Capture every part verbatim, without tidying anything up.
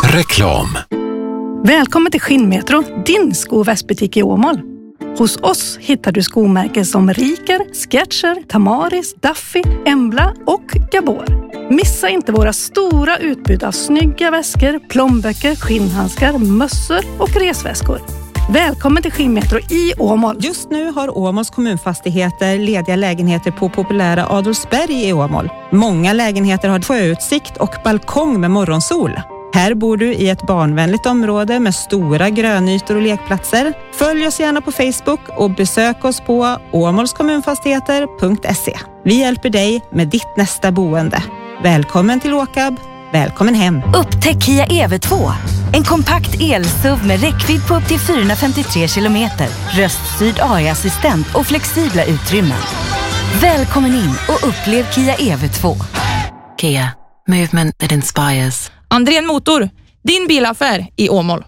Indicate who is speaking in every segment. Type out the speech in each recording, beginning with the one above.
Speaker 1: Reklam.
Speaker 2: Välkommen till Skinnmetro, din sko- och västbutik i Åmål. Hos oss hittar du skomärken som Riker, Skechers, Tamaris, Duffy, Embla och Gabor. Missa inte våra stora utbud av snygga väskor, plånböcker, skinnhandskar, mössor och resväskor. Välkommen till Skinnmetro i Åmål.
Speaker 3: Just nu har Åmåls kommunfastigheter lediga lägenheter på populära Adolfsberg i Åmål. Många lägenheter har sjöutsikt och balkong med morgonsol. Här bor du i ett barnvänligt område med stora grönytor och lekplatser. Följ oss gärna på Facebook och besök oss på åmålskommunfastigheter punkt se. Vi hjälper dig med ditt nästa boende. Välkommen till Åkab. Välkommen hem.
Speaker 4: Upptäck Kia E V två. En kompakt el-S U V med räckvidd på upp till fyrahundrafemtiotre kilometer. Röststyrd A I-assistent och flexibla utrymmen. Välkommen in och upplev Kia E V två.
Speaker 5: Kia. Movement that inspires.
Speaker 6: Andrén Motor, din bilaffär i Åmål.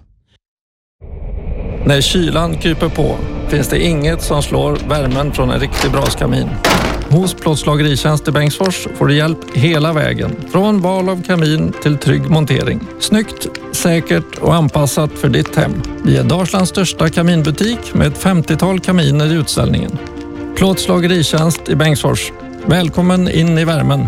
Speaker 7: När kylan kryper på finns det inget som slår värmen från en riktig braskamin. Hos Plåtslageritjänst i Bengtsfors får du hjälp hela vägen. Från val av kamin till trygg montering. Snyggt, säkert och anpassat för ditt hem. Vi är Dalslands största kaminbutik med ett femtiotal kaminer i utställningen. Plåtslageritjänst i Bengtsfors. Välkommen in i värmen.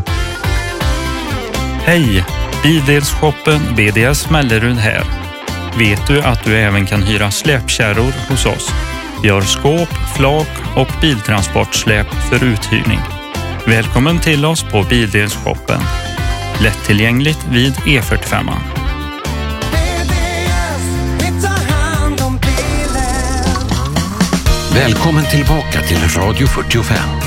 Speaker 8: Hej! Bildelshoppen B D S Mellerud här. Vet du att du även kan hyra släpkärror hos oss? Vi har skåp, flak och biltransportsläp för uthyrning. Välkommen till oss på Bildelshoppen. Lättillgängligt vid E fyrtiofem.
Speaker 1: Välkommen tillbaka till Radio fyrtiofem.